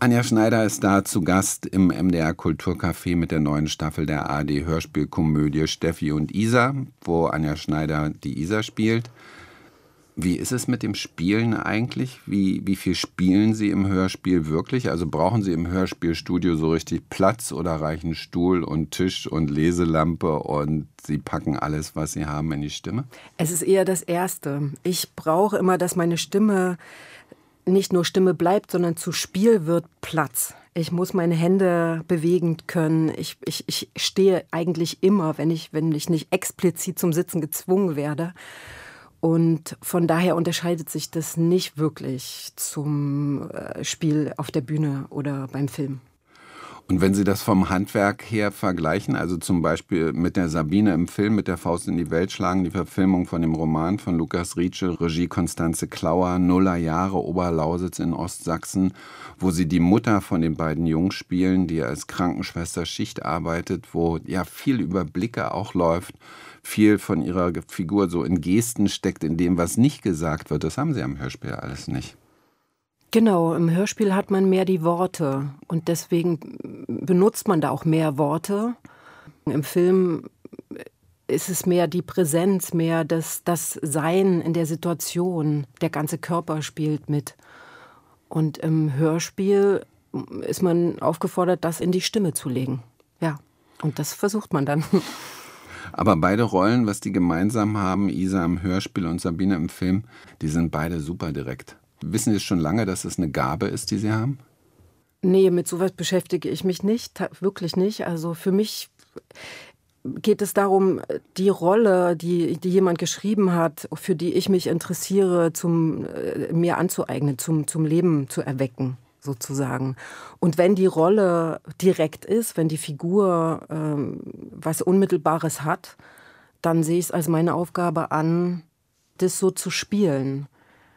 Anja Schneider ist da zu Gast im MDR Kulturcafé mit der neuen Staffel der ARD-Hörspielkomödie Steffi und Isa, wo Anja Schneider die Isa spielt. Wie ist es mit dem Spielen eigentlich? Wie viel spielen Sie im Hörspiel wirklich? Also brauchen Sie im Hörspielstudio so richtig Platz oder reichen Stuhl und Tisch und Leselampe und Sie packen alles, was Sie haben, in die Stimme? Es ist eher das Erste. Ich brauche immer, dass meine Stimme nicht nur Stimme bleibt, sondern zu Spiel wird Platz. Ich muss meine Hände bewegen können. Ich stehe eigentlich immer, wenn ich nicht explizit zum Sitzen gezwungen werde. Und von daher unterscheidet sich das nicht wirklich zum Spiel auf der Bühne oder beim Film. Und wenn Sie das vom Handwerk her vergleichen, also zum Beispiel mit der Sabine im Film, mit der Faust in die Welt schlagen, die Verfilmung von dem Roman von Lukas Rietschel, Regie Konstanze Klauer, Nullerjahre, Oberlausitz in Ostsachsen, wo Sie die Mutter von den beiden Jungs spielen, die als Krankenschwester Schicht arbeitet, wo ja viel über Blicke auch läuft, viel von ihrer Figur so in Gesten steckt, in dem, was nicht gesagt wird. Das haben Sie am Hörspiel alles nicht. Genau, im Hörspiel hat man mehr die Worte und deswegen benutzt man da auch mehr Worte. Im Film ist es mehr die Präsenz, mehr das Sein in der Situation. Der ganze Körper spielt mit. Und im Hörspiel ist man aufgefordert, das in die Stimme zu legen. Ja, und das versucht man dann. Aber beide Rollen, was die gemeinsam haben, Isa im Hörspiel und Sabine im Film, die sind beide super direkt. Wissen Sie schon lange, dass es eine Gabe ist, die Sie haben? Nee, mit sowas beschäftige ich mich nicht, wirklich nicht. Also für mich geht es darum, die Rolle, die jemand geschrieben hat, für die ich mich interessiere, mir anzueignen, zum Leben zu erwecken, sozusagen. Und wenn die Rolle direkt ist, wenn die Figur was Unmittelbares hat, dann sehe ich es als meine Aufgabe an, das so zu spielen.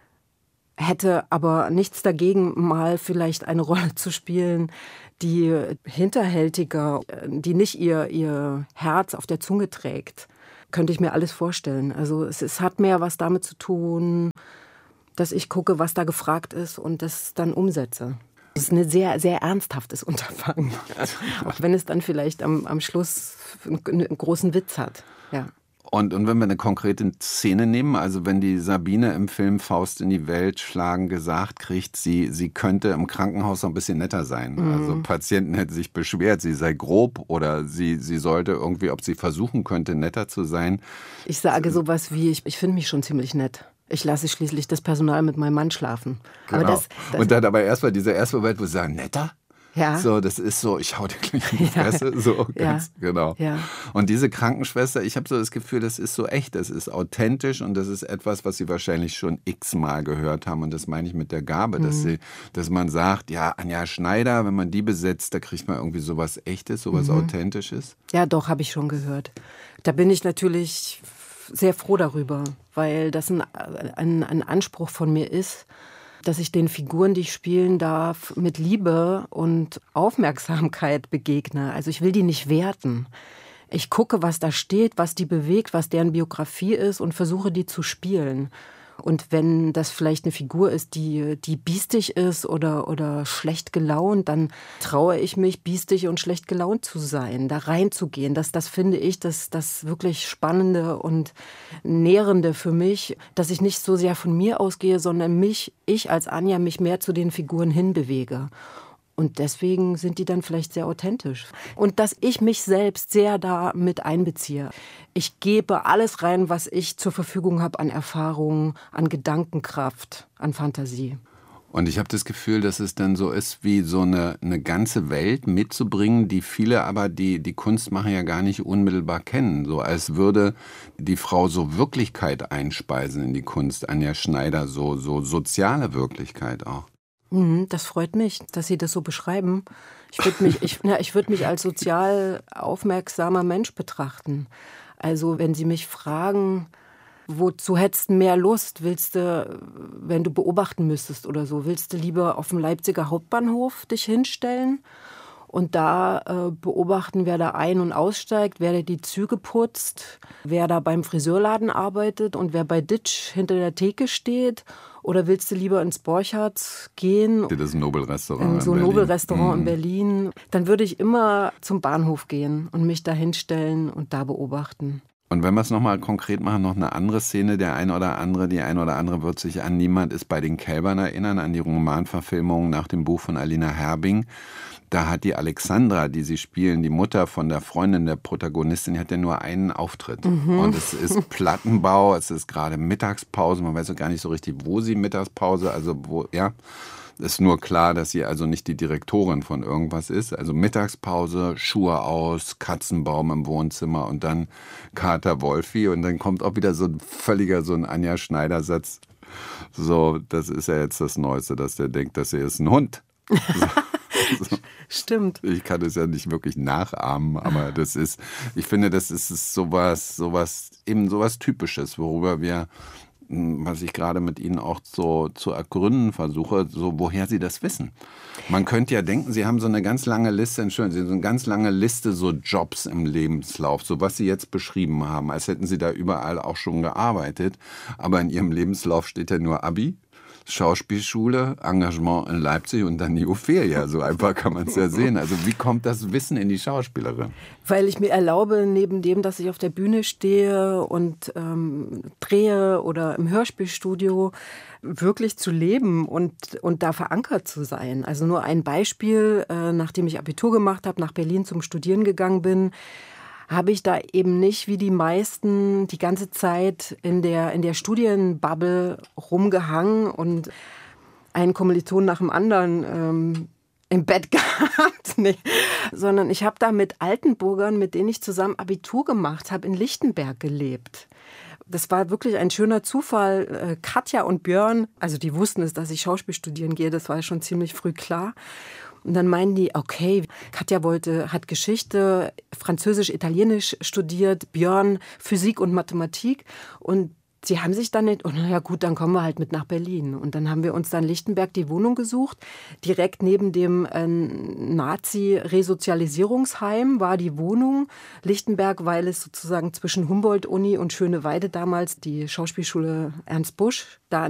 Hätte aber nichts dagegen, mal vielleicht eine Rolle zu spielen, die hinterhältiger, die nicht ihr Herz auf der Zunge trägt. Könnte ich mir alles vorstellen. Also es hat mehr was damit zu tun, dass ich gucke, was da gefragt ist und das dann umsetze. Es ist ein sehr, sehr ernsthaftes Unterfangen. Auch wenn es dann vielleicht am Schluss einen großen Witz hat. Ja. Und wenn wir eine konkrete Szene nehmen, also wenn die Sabine im Film Faust in die Welt schlagen gesagt kriegt, sie könnte im Krankenhaus noch ein bisschen netter sein. Also Patienten hätten sich beschwert, sie sei grob oder sie sollte irgendwie, ob sie versuchen könnte, netter zu sein. Ich sage sowas wie, ich finde mich schon ziemlich nett. Ich lasse schließlich das Personal mit meinem Mann schlafen. Genau. Aber das und dann aber erstmal dieser erste Moment, wo sie sagen, netter? Ja. So, das ist so, ich hau dir gleich in die Fresse. Ja. So, ganz genau. Ja. Und diese Krankenschwester, ich habe so das Gefühl, das ist so echt, das ist authentisch und das ist etwas, was Sie wahrscheinlich schon x-mal gehört haben. Und das meine ich mit der Gabe, dass man sagt, ja, Anja Schneider, wenn man die besetzt, da kriegt man irgendwie sowas Echtes, sowas Authentisches. Ja, doch, habe ich schon gehört. Da bin ich natürlich sehr froh darüber, weil das ein Anspruch von mir ist, dass ich den Figuren, die ich spielen darf, mit Liebe und Aufmerksamkeit begegne. Also ich will die nicht werten. Ich gucke, was da steht, was die bewegt, was deren Biografie ist und versuche, die zu spielen. Und wenn das vielleicht eine Figur ist, die biestig ist oder schlecht gelaunt, dann traue ich mich, biestig und schlecht gelaunt zu sein, da reinzugehen. Das finde ich das wirklich Spannende und Nährende für mich, dass ich nicht so sehr von mir ausgehe, sondern ich als Anja mich mehr zu den Figuren hinbewege. Und deswegen sind die dann vielleicht sehr authentisch. Und dass ich mich selbst sehr da mit einbeziehe. Ich gebe alles rein, was ich zur Verfügung habe an Erfahrung, an Gedankenkraft, an Fantasie. Und ich habe das Gefühl, dass es dann so ist, wie so eine ganze Welt mitzubringen, die viele aber die Kunstmacher ja gar nicht unmittelbar kennen. So als würde die Frau so Wirklichkeit einspeisen in die Kunst. Anja Schneider, so soziale Wirklichkeit auch. Das freut mich, dass Sie das so beschreiben. Ich würde mich als sozial aufmerksamer Mensch betrachten. Also wenn Sie mich fragen, wozu hättest du mehr Lust? Willst du, wenn du beobachten müsstest oder so, willst du lieber auf dem Leipziger Hauptbahnhof dich hinstellen? Und da beobachten, wer da ein- und aussteigt, wer da die Züge putzt, wer da beim Friseurladen arbeitet und wer bei Ditsch hinter der Theke steht. Oder willst du lieber ins Borchardt gehen? Das Nobelrestaurant in so ein Nobelrestaurant in Berlin. Dann würde ich immer zum Bahnhof gehen und mich da hinstellen und da beobachten. Und wenn wir es nochmal konkret machen, noch eine andere Szene, die ein oder andere wird sich an Niemand ist bei den Kälbern erinnern, an die Romanverfilmung nach dem Buch von Alina Herbing. Da hat die Alexandra, die sie spielen, die Mutter von der Freundin der Protagonistin, die hat ja nur einen Auftritt. Und es ist Plattenbau, es ist gerade Mittagspause, man weiß auch gar nicht so richtig, wo sie Mittagspause, ist nur klar, dass sie also nicht die Direktorin von irgendwas ist. Also Mittagspause, Schuhe aus, Katzenbaum im Wohnzimmer und dann Kater Wolfi. Und dann kommt auch wieder so ein Anja Schneider-Satz. So, das ist ja jetzt das Neueste, dass der denkt, dass er ist ein Hund. So. Stimmt. Ich kann es ja nicht wirklich nachahmen, aber ich finde, das ist sowas Typisches, was ich gerade mit Ihnen auch so zu ergründen versuche, so woher Sie das wissen. Man könnte ja denken, Sie haben so eine ganz lange Liste, so Jobs im Lebenslauf, so was Sie jetzt beschrieben haben, als hätten Sie da überall auch schon gearbeitet, aber in Ihrem Lebenslauf steht ja nur Abi, Schauspielschule, Engagement in Leipzig und dann die Ophelia. So einfach kann man es ja sehen. Also wie kommt das Wissen in die Schauspielerin? Weil ich mir erlaube, neben dem, dass ich auf der Bühne stehe und drehe oder im Hörspielstudio, wirklich zu leben und da verankert zu sein. Also nur ein Beispiel, nachdem ich Abitur gemacht habe, nach Berlin zum Studieren gegangen bin, habe ich da eben nicht wie die meisten die ganze Zeit in der Studienbubble rumgehangen und einen Kommiliton nach dem anderen im Bett gehabt. Nee. Sondern ich habe da mit Altenburgern, mit denen ich zusammen Abitur gemacht habe, in Lichtenberg gelebt. Das war wirklich ein schöner Zufall. Katja und Björn, also die wussten es, dass ich Schauspiel studieren gehe, das war schon ziemlich früh klar. Und dann meinen die, okay, Katja hat Geschichte, Französisch, Italienisch studiert, Björn Physik und Mathematik. Und sie haben sich dann nicht, oh, na ja gut, dann kommen wir halt mit nach Berlin. Und dann haben wir uns dann Lichtenberg die Wohnung gesucht. Direkt neben dem Nazi-Resozialisierungsheim war die Wohnung. Lichtenberg, weil es sozusagen zwischen Humboldt-Uni und Schöneweide damals die Schauspielschule Ernst Busch da